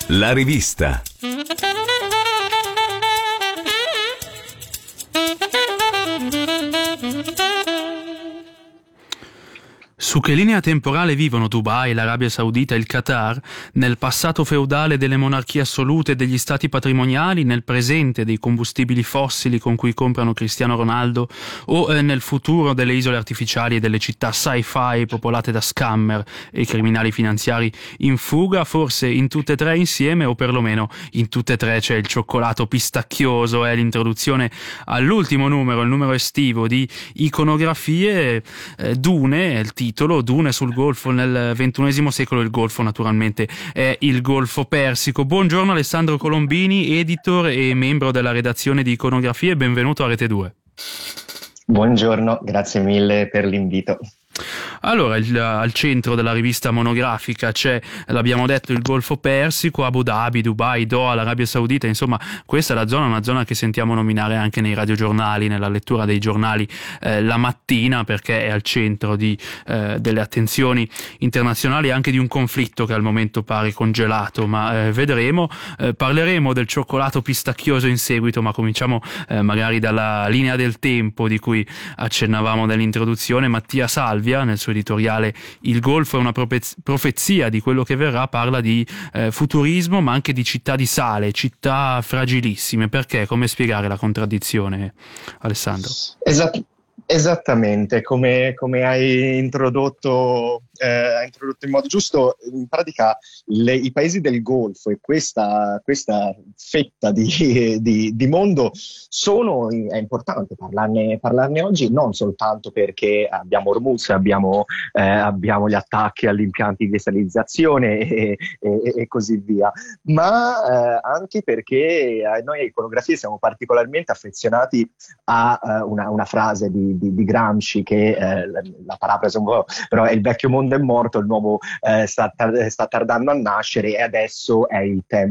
La rivista. Su che linea temporale vivono Dubai, l'Arabia Saudita e il Qatar? Nel passato feudale delle monarchie assolute e degli stati patrimoniali, nel presente dei combustibili fossili con cui comprano Cristiano Ronaldo, o nel futuro delle isole artificiali e delle città sci-fi popolate da scammer e criminali finanziari in fuga? Forse in tutte e tre insieme, o perlomeno in tutte e tre c'è il cioccolato pistacchioso. È l'introduzione all'ultimo numero, il numero estivo di Iconografie. Dune è il titolo. Dune sul Golfo nel XXI secolo. Il Golfo naturalmente è il Golfo Persico. Buongiorno Alessandro Colombini, editor e membro della redazione di Iconografie, benvenuto a Rete 2. Buongiorno, grazie mille per l'invito. Allora, al centro della rivista monografica c'è, l'abbiamo detto, il Golfo Persico, Abu Dhabi, Dubai, Doha, l'Arabia Saudita. Insomma, questa è la zona, una zona che sentiamo nominare anche nei radiogiornali, nella lettura dei giornali la mattina, perché è al centro delle attenzioni internazionali, anche di un conflitto che al momento pare congelato, ma vedremo. Parleremo del cioccolato pistacchioso in seguito, ma cominciamo magari dalla linea del tempo di cui accennavamo nell'introduzione. Mattia Salvia, nel suo editoriale Il Golfo è una profezia di quello che verrà, parla di futurismo, ma anche di città di sale, città fragilissime. Perché? Come spiegare la contraddizione, Alessandro? Esattamente, come hai introdotto in modo giusto. In pratica i paesi del Golfo e questa fetta di mondo è importante parlarne oggi, non soltanto perché abbiamo Hormuz, abbiamo gli attacchi agli impianti di desalinizzazione e così via, ma anche perché noi a Iconografie siamo particolarmente affezionati a una frase di Gramsci che la parafraso un po', però è: il vecchio mondo è morto, il nuovo sta tardando a nascere e adesso è il tempo